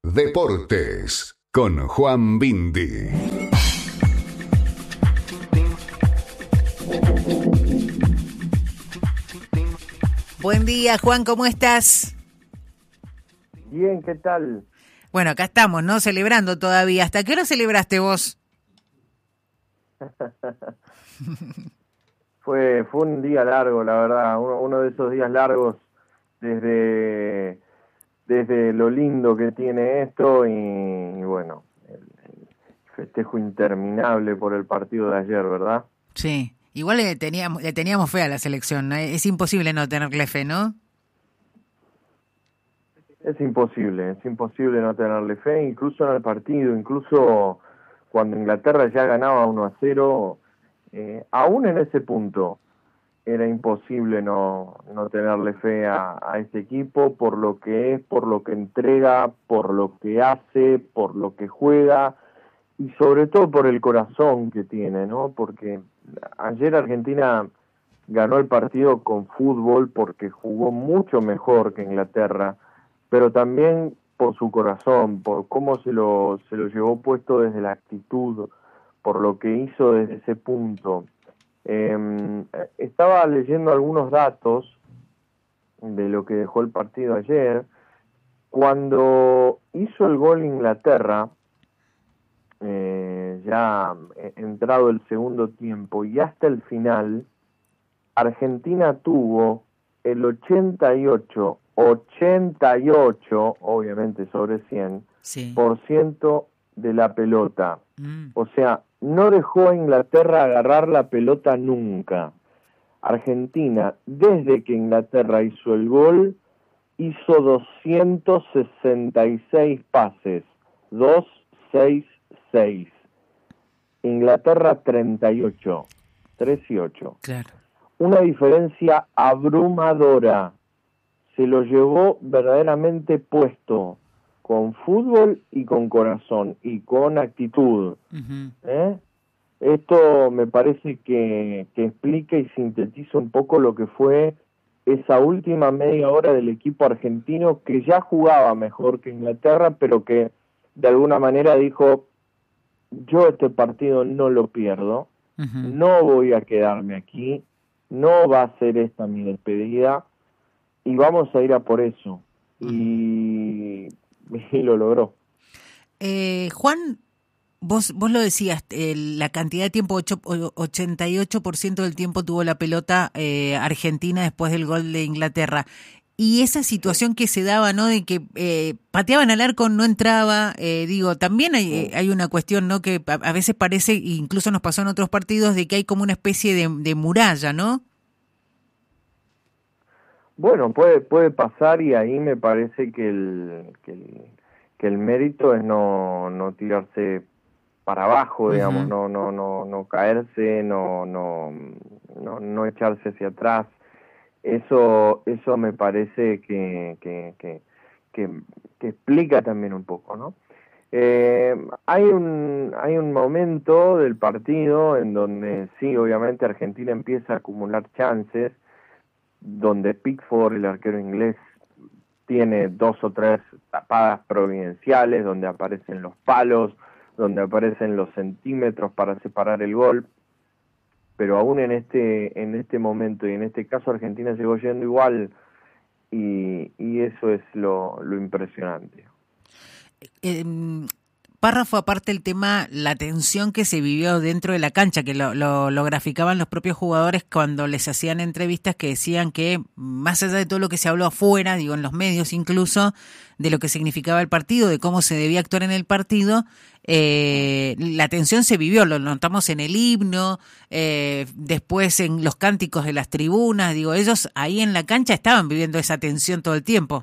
Deportes con Juan Bindi. Buen día, Juan, ¿cómo estás? Bien, ¿qué tal? Bueno, acá estamos, ¿no? Celebrando todavía. ¿Hasta qué hora celebraste vos? Fue un día largo, la verdad, uno de esos días largos desde lo lindo que tiene esto y bueno, el festejo interminable por el partido de ayer, ¿verdad? Sí, igual le teníamos fe a la selección, ¿no? Es imposible no tenerle fe, ¿no? Es imposible no tenerle fe, incluso en el partido, incluso cuando Inglaterra ya ganaba 1-0, aún en ese punto era imposible no tenerle fe a este equipo por lo que es, por lo que entrega, por lo que hace, por lo que juega y sobre todo por el corazón que tiene, ¿no? Porque ayer Argentina ganó el partido con fútbol porque jugó mucho mejor que Inglaterra, pero también por su corazón, por cómo se lo llevó puesto desde la actitud, por lo que hizo desde ese punto. Estaba leyendo algunos datos de lo que dejó el partido ayer. Cuando hizo el gol Inglaterra, ya entrado el segundo tiempo y hasta el final, Argentina tuvo el 88, obviamente sobre 100, Sí. % de la pelota. O sea, no dejó a Inglaterra agarrar la pelota nunca. Argentina, desde que Inglaterra hizo el gol, hizo 266 pases. 266. Inglaterra 38. 3 y 8. Claro. Una diferencia abrumadora. Se lo llevó verdaderamente puesto, con fútbol y con corazón y con actitud. Uh-huh. Esto me parece que explica y sintetiza un poco lo que fue esa última media hora del equipo argentino, que ya jugaba mejor que Inglaterra, pero que de alguna manera dijo: yo este partido no lo pierdo, Uh-huh. no voy a quedarme aquí, no va a ser esta mi despedida y vamos a ir a por eso. Uh-huh. Y lo logró. Juan, vos lo decías, la cantidad de tiempo, 88% del tiempo tuvo la pelota Argentina después del gol de Inglaterra. Y esa situación que se daba, ¿no? De que pateaban al arco, no entraba, también hay una cuestión, ¿no? Que a veces parece, incluso nos pasó en otros partidos, de que hay como una especie de muralla, ¿no? Bueno, puede pasar, y ahí me parece que el mérito es no tirarse para abajo, digamos, Uh-huh. no caerse, no echarse hacia atrás. Eso me parece que explica también un poco, ¿no? Hay un momento del partido en donde sí, obviamente Argentina empieza a acumular chances, donde Pickford, el arquero inglés, tiene 2 o 3 tapadas providenciales, donde aparecen los palos, donde aparecen los centímetros para separar el gol, pero aún en este momento y en este caso Argentina llegó yendo igual, y eso es lo impresionante. Párrafo aparte el tema, la tensión que se vivió dentro de la cancha, que lo graficaban los propios jugadores cuando les hacían entrevistas, que decían que más allá de todo lo que se habló afuera, en los medios incluso, de lo que significaba el partido, de cómo se debía actuar en el partido, la tensión se vivió, lo notamos en el himno, después en los cánticos de las tribunas, ellos ahí en la cancha estaban viviendo esa tensión todo el tiempo.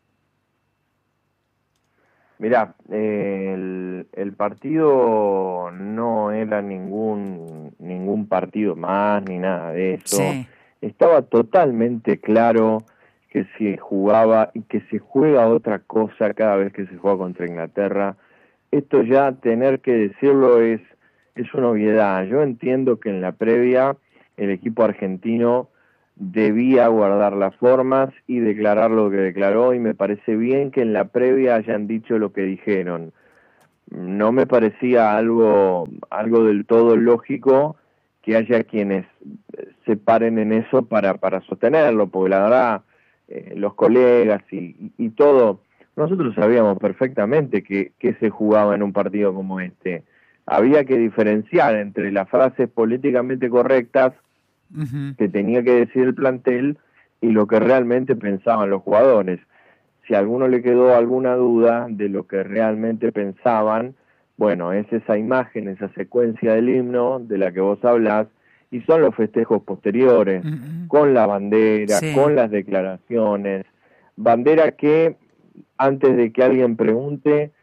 Mirá, el partido no era ningún partido más ni nada de eso. Sí. Estaba totalmente claro que se jugaba y que se juega otra cosa cada vez que se juega contra Inglaterra. Esto ya tener que decirlo es una obviedad. Yo entiendo que en la previa el equipo argentino debía guardar las formas y declarar lo que declaró, y me parece bien que en la previa hayan dicho lo que dijeron. No me parecía algo del todo lógico que haya quienes se paren en eso para sostenerlo, porque la verdad, los colegas y todo, nosotros sabíamos perfectamente que se jugaba en un partido como este. Había que diferenciar entre las frases políticamente correctas que tenía que decir el plantel y lo que realmente pensaban los jugadores. Si a alguno le quedó alguna duda de lo que realmente pensaban, bueno, es esa imagen, esa secuencia del himno de la que vos hablás, y son los festejos posteriores, con la bandera, sí, con las declaraciones, bandera que, antes de que alguien pregunte,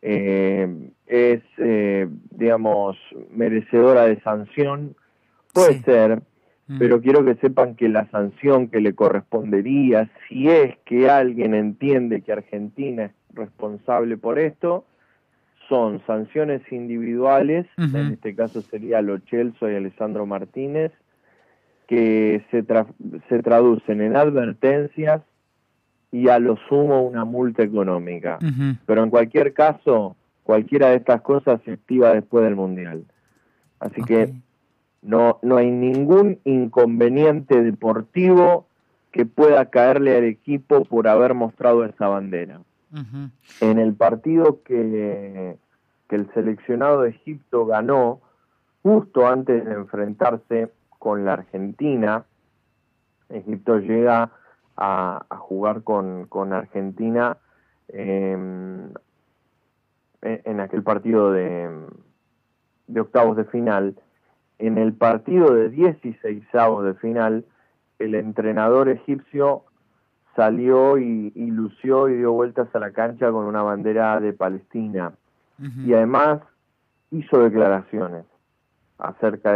es, digamos, merecedora de sanción, puede ser, pero quiero que sepan que la sanción que le correspondería, si es que alguien entiende que Argentina es responsable por esto, son sanciones individuales, en este caso sería Lo Celso y Alessandro Martínez, que se traducen en advertencias y a lo sumo una multa económica. Pero en cualquier caso, cualquiera de estas cosas se activa después del Mundial. Así que no hay ningún inconveniente deportivo que pueda caerle al equipo por haber mostrado esa bandera. En el partido que el seleccionado de Egipto ganó, justo antes de enfrentarse con la Argentina, Egipto llega a jugar con Argentina en aquel partido de octavos de final. En el partido de 16avos de final, el entrenador egipcio salió y lució y dio vueltas a la cancha con una bandera de Palestina, y además hizo declaraciones acerca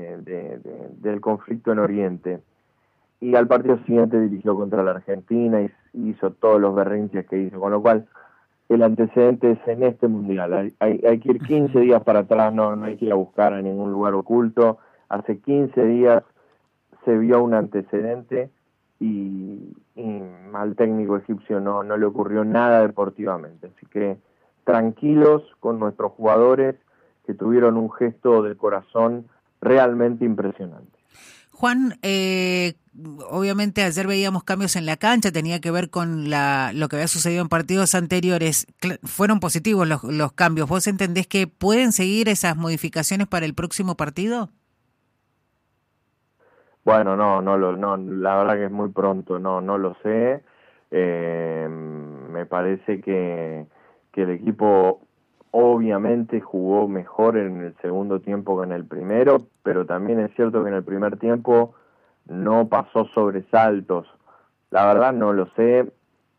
del conflicto en Oriente, y al partido siguiente dirigió contra la Argentina y hizo todos los berrinches que hizo, con lo cual el antecedente es en este Mundial. Hay que ir 15 días para atrás, no hay que ir a buscar a ningún lugar oculto. Hace 15 días se vio un antecedente y al técnico egipcio no le ocurrió nada deportivamente. Así que tranquilos con nuestros jugadores, que tuvieron un gesto de corazón realmente impresionante. Juan, obviamente ayer veíamos cambios en la cancha, tenía que ver con lo que había sucedido en partidos anteriores. Fueron positivos los cambios. ¿Vos entendés que pueden seguir esas modificaciones para el próximo partido? Bueno, no, la verdad que es muy pronto, no lo sé. Me parece que el equipo obviamente jugó mejor en el segundo tiempo que en el primero, pero también es cierto que en el primer tiempo no pasó sobresaltos. La verdad no lo sé,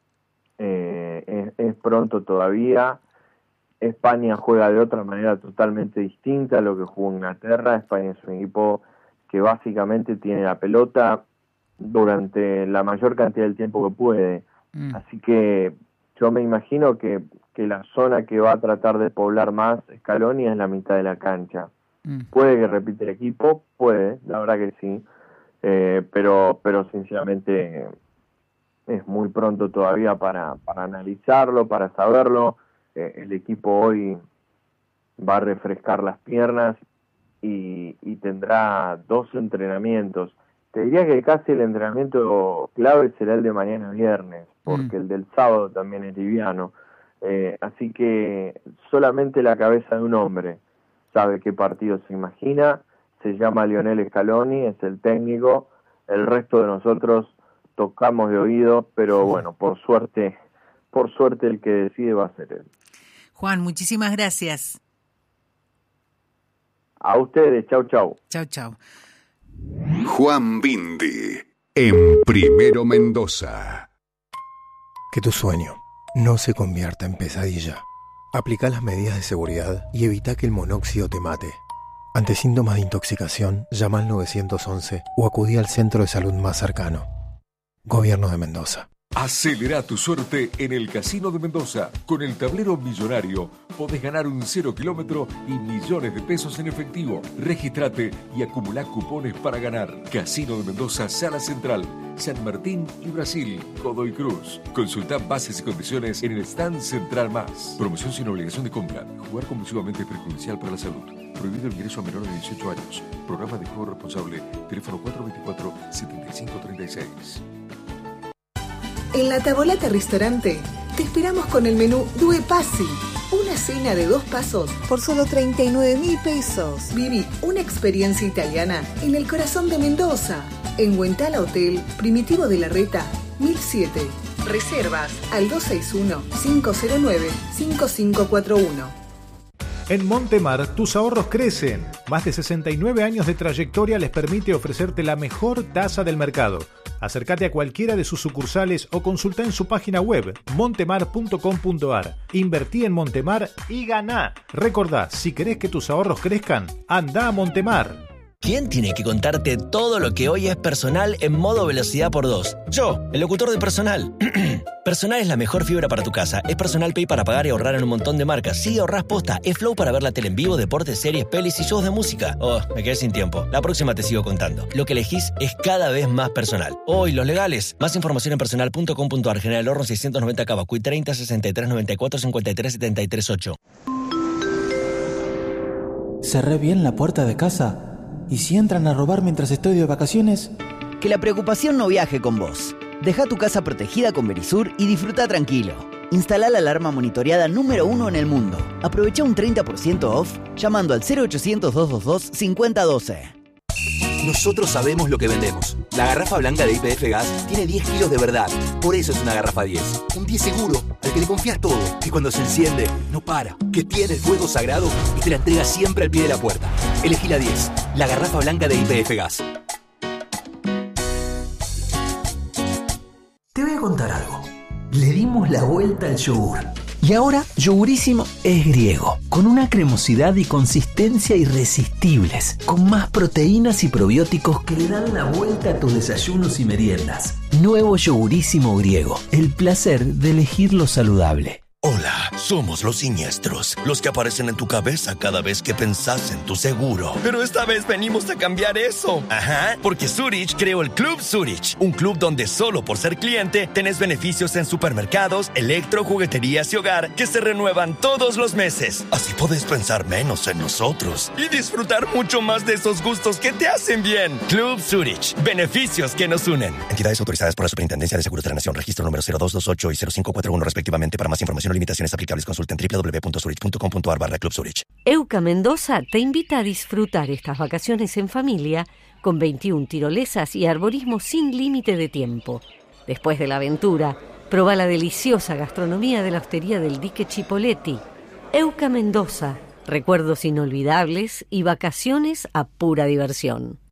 es pronto todavía. España juega de otra manera totalmente distinta a lo que jugó Inglaterra. España es un equipo que básicamente tiene la pelota durante la mayor cantidad del tiempo que puede. Así que yo me imagino que la zona que va a tratar de poblar más Scaloni es la mitad de la cancha. Puede que repite el equipo, puede, la verdad que sí, pero sinceramente es muy pronto todavía para analizarlo, para saberlo. El equipo hoy va a refrescar las piernas y tendrá 2 entrenamientos. Te diría que casi el entrenamiento clave será el de mañana viernes, porque el del sábado también es liviano. Así que solamente la cabeza de un hombre sabe qué partido se imagina. Se llama Lionel Scaloni, es el técnico. El resto de nosotros tocamos de oído, pero bueno, por suerte el que decide va a ser él. Juan, muchísimas gracias. A ustedes, chau. Chau. Juan Bindi, en Primero Mendoza. Que tu sueño no se convierta en pesadilla. Aplica las medidas de seguridad y evita que el monóxido te mate. Ante síntomas de intoxicación, llama al 911 o acudí al centro de salud más cercano. Gobierno de Mendoza. Acelera tu suerte en el Casino de Mendoza. Con el tablero millonario podés ganar un 0 kilómetro y millones de pesos en efectivo. Regístrate y acumulá cupones para ganar. Casino de Mendoza, Sala Central, San Martín y Brasil, Godoy Cruz. Consultá bases y condiciones en el stand Central Más. Promoción sin obligación de compra. Jugar compulsivamente es perjudicial para la salud. Prohibido el ingreso a menores de 18 años. Programa de juego responsable. Teléfono 424-7536. En la Tavolata Restaurante te esperamos con el menú Due Passi, una cena de 2 pasos por solo 39.000 pesos. Viví una experiencia italiana en el corazón de Mendoza, en Huentala Hotel Primitivo de la Reta, 1007. Reservas al 261-509-5541. En Montemar, tus ahorros crecen. Más de 69 años de trayectoria les permite ofrecerte la mejor tasa del mercado. Acércate a cualquiera de sus sucursales o consulta en su página web montemar.com.ar. Invertí en Montemar y ganá. Recordá, si querés que tus ahorros crezcan, anda a Montemar. ¿Quién tiene que contarte todo lo que hoy es Personal en modo velocidad por 2? Yo, el locutor de Personal. Personal es la mejor fibra para tu casa. Es Personal Pay para pagar y ahorrar en un montón de marcas. Sí, ahorrás posta. Es Flow para ver la tele en vivo, deportes, series, pelis y shows de música. Oh, me quedé sin tiempo. La próxima te sigo contando. Lo que elegís es cada vez más personal. Oh, y los legales. Más información en personal.com.ar. General Horno 690 Cavacuy 30 63 94 53 73 8. Cerré bien la puerta de casa. ¿Y si entran a robar mientras estoy de vacaciones? Que la preocupación no viaje con vos. Deja tu casa protegida con Verisur y disfruta tranquilo. Instala la alarma monitoreada número 1 en el mundo. Aprovecha un 30% off llamando al 0800-222-5012. Nosotros sabemos lo que vendemos. La garrafa blanca de YPF Gas tiene 10 kilos de verdad. Por eso es una garrafa 10. Un 10 seguro, al que le confías todo. Que cuando se enciende, no para. Que tiene el fuego sagrado y te la entrega siempre al pie de la puerta. Elegí la 10. La garrafa blanca de YPF Gas. Te voy a contar algo. Le dimos la vuelta al yogur. Y ahora, Yogurísimo es griego, con una cremosidad y consistencia irresistibles, con más proteínas y probióticos que le dan la vuelta a tus desayunos y meriendas. Nuevo Yogurísimo griego, el placer de elegir lo saludable. Hola, somos los siniestros, los que aparecen en tu cabeza cada vez que pensás en tu seguro. Pero esta vez venimos a cambiar eso. Ajá, porque Zurich creó el Club Zurich, un club donde solo por ser cliente tenés beneficios en supermercados, electro, jugueterías y hogar que se renuevan todos los meses. Así podés pensar menos en nosotros y disfrutar mucho más de esos gustos que te hacen bien. Club Zurich, beneficios que nos unen. Entidades autorizadas por la Superintendencia de Seguros de la Nación, registro número 0228 y 0541 respectivamente. Para más información, limitaciones aplicables, consulten www.zurich.com.ar/Club Zurich. EUCA Mendoza te invita a disfrutar estas vacaciones en familia con 21 tirolesas y arborismo sin límite de tiempo. Después de la aventura, proba la deliciosa gastronomía de la hostería del Dique Chipoleti. EUCA Mendoza, recuerdos inolvidables y vacaciones a pura diversión.